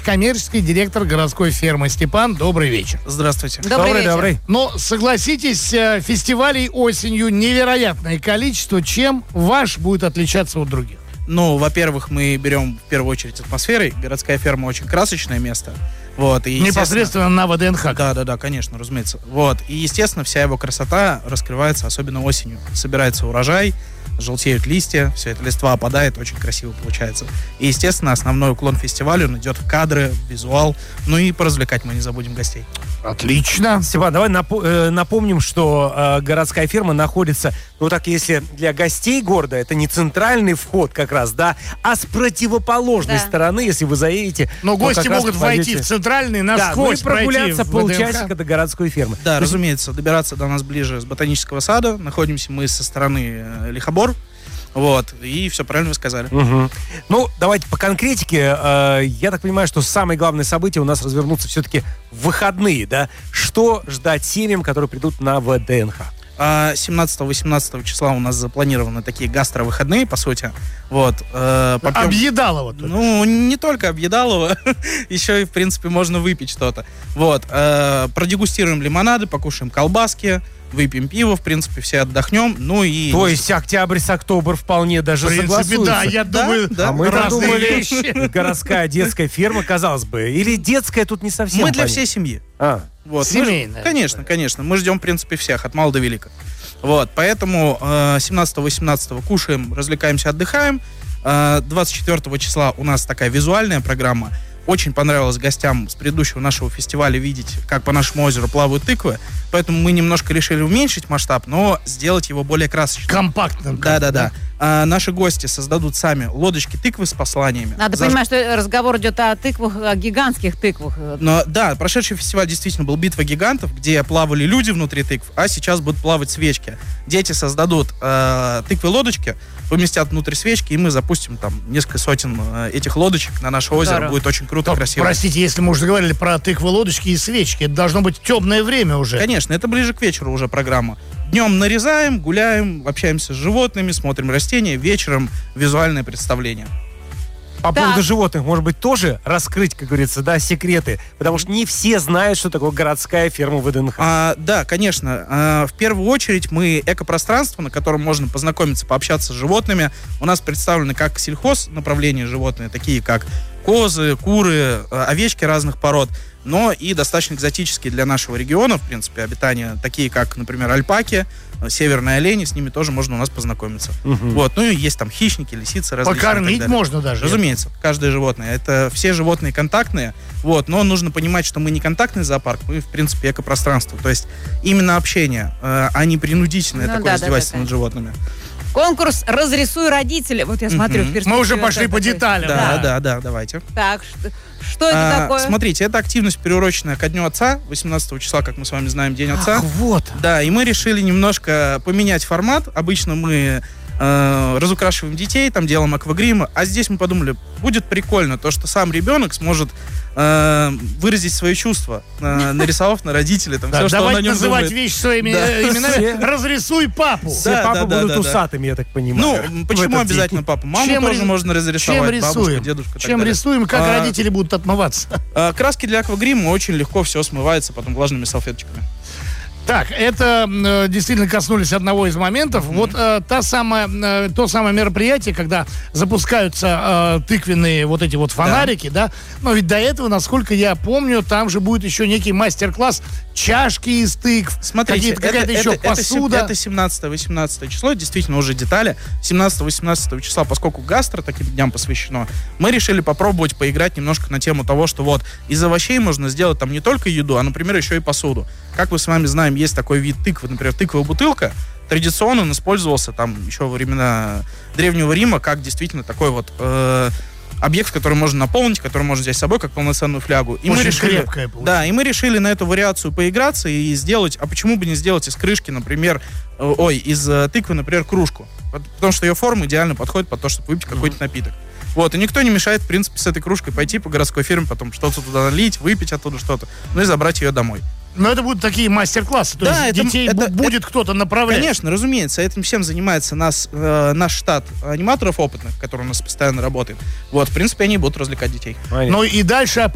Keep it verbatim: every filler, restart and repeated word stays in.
коммерческий директор городской фермы. Степан, добрый вечер. Здравствуйте. Добрый, добрый вечер. Добрый. Но, согласитесь, фестивалей осенью невероятное количество. Чем ваш будет отличаться от других? Ну, во-первых, мы берем в первую очередь атмосферой. Городская ферма очень красочное место. Вот, и, непосредственно на ВДНХ. Да, да, да, конечно, разумеется. Вот. И, естественно, вся его красота раскрывается особенно осенью. Собирается урожай, желтеют листья, все это листва опадает, очень красиво получается. И, естественно, основной уклон фестиваля, он идет в кадры, в визуал. Ну и поразвлекать мы не забудем гостей. Отлично. Степан, давай напо- э, напомним, что э, городская ферма находится, ну так, если для гостей города, это не центральный вход как раз, да, а с противоположной да. стороны, если вы заедете. Но гости могут войти в центральный, насквозь да, ну и прогуляться пройти полчасика до городской фермы. Да, То разумеется, добираться до нас ближе с ботанического сада. Находимся мы со стороны э, Лихобор. Вот, и все правильно вы сказали. Угу. Ну, давайте по конкретике. Э, я так понимаю, что самые главные события у нас развернутся все-таки в выходные, да? Что ждать семьям, которые придут на ВДНХ? семнадцатого-восемнадцатого числа у нас запланированы такие гастровыходные, по сути. Вот. Э, попьем... Объедалово. Ну, не только объедалово, еще и, в принципе, можно выпить что-то. Вот. Э, продегустируем лимонады, покушаем колбаски, выпьем пиво, в принципе, все отдохнем. Ну и... То есть октябрь с октобр вполне даже в принципе, согласуются. да, я Да, думаю, да. А мы разные думали, вещи. городская детская ферма, казалось бы. Или детская тут не совсем Мы для понятно. всей семьи. А. Вот. Семейная. Мы, конечно, конечно. Мы ждем, в принципе, всех, от мала до велика. Вот, поэтому э, семнадцатого-восемнадцатого кушаем, развлекаемся, отдыхаем. Э, двадцать четвёртого числа у нас такая визуальная программа. Очень понравилось гостям с предыдущего нашего фестиваля видеть, как по нашему озеру плавают тыквы. Поэтому мы немножко решили уменьшить масштаб, но сделать его более красочным. Компактным. Да-да-да. А наши гости создадут сами лодочки тыквы с посланиями. Надо Заж... понимать, что разговор идет о тыквах, о гигантских тыквах. Но, да, прошедший фестиваль действительно был «Битва гигантов», где плавали люди внутри тыкв, а сейчас будут плавать свечки. Дети создадут э, тыквы-лодочки, поместят внутрь свечки, и мы запустим там несколько сотен э, этих лодочек на наше озеро. Здорово. Будет очень круто, Топ, красиво. Простите, если мы уже говорили про тыквы, лодочки и свечки, это должно быть темное время уже. Конечно, это ближе к вечеру уже программа. Днем нарезаем, гуляем, общаемся с животными, смотрим растения, вечером визуальное представление. По Так. поводу животных, может быть, тоже раскрыть, как говорится, да, секреты? Потому что не все знают, что такое городская ферма ВДНХ. А, да, конечно. А, в первую очередь мы экопространство, на котором можно познакомиться, пообщаться с животными. У нас представлены как сельхоз направления животные, такие как козы, куры, овечки разных пород, но и достаточно экзотические для нашего региона, в принципе, обитания, такие как, например, альпаки, северные олени, с ними тоже можно у нас познакомиться. Угу. Вот. Ну и есть там хищники, лисицы различные. Покормить можно даже. Разумеется, каждое животное. Это все животные контактные, вот, но нужно понимать, что мы не контактный зоопарк, мы, в принципе, экопространство. То есть именно общение, э, а не принудительное Ну, такое да, издевательство да, да, над животными. Конкурс «Разрисуй родителя». Вот я смотрю Мгм. в перспективе. Мы уже пошли вот по такой. деталям. Да, Да. да, да, давайте. Так, что, что это А, такое? Смотрите, это активность, приуроченная ко Дню Отца, восемнадцатого числа, как мы с вами знаем, День Отца. Ах, вот. Да, и мы решили немножко поменять формат. Обычно мы э, разукрашиваем детей, там делаем аквагримы, а здесь мы подумали, будет прикольно то, что сам ребенок сможет э, выразить свои чувства, э, нарисовав на родителей там Да, все, что он о давайте нем называть думает. вещи своими Да. э, именами. Все. Разрисуй папу. Все Да, папы да, да, будут да, да. усатыми, я так понимаю. Ну, в почему этот обязательно день. папу? Маму Чем тоже ри- можно разрисовать, Чем бабушка, рисуем? дедушка. и так Чем далее. рисуем, как А, родители будут отмываться. а, Краски для аквагрима очень легко все смывается потом влажными салфеточками. Так, это э, действительно коснулись одного из моментов. Mm-hmm. Вот э, та самая, э, то самое мероприятие, когда запускаются э, тыквенные вот эти вот фонарики, да. да. Но ведь до этого, насколько я помню, там же будет еще некий мастер-класс чашки из тыкв. Смотрите, какие-то, какая-то это, еще это, посуда. Это семнадцатое-восемнадцатое число, действительно уже детали. семнадцатого-восемнадцатого числа, поскольку гастро таким дням посвящено, мы решили попробовать поиграть немножко на тему того, что вот из овощей можно сделать там не только еду, а, например, еще и посуду. Как мы с вами знаем, есть такой вид тыквы, например, тыквовая бутылка. Традиционно он использовался там еще во времена Древнего Рима как действительно такой вот э, объект, который можно наполнить, который можно взять с собой как полноценную флягу. И Очень мы решили, крепкая получилась. да, и мы решили на эту вариацию поиграться и сделать, а почему бы не сделать из крышки, например, э, ой, из э, тыквы, например, кружку. Потому что ее форма идеально подходит под то, чтобы выпить какой-то mm-hmm. напиток. Вот, и никто не мешает, в принципе, с этой кружкой пойти по городской фирме, потом что-то туда налить, выпить оттуда что-то, ну и забрать ее домой. Но это будут такие мастер-классы, то Да, есть это- детей это- бу- будет кто-то направлять. Конечно, разумеется, этим всем занимается нас, э, наш штат аниматоров опытных, который у нас постоянно работает. Вот, в принципе, они будут развлекать детей. Понятно. Ну и дальше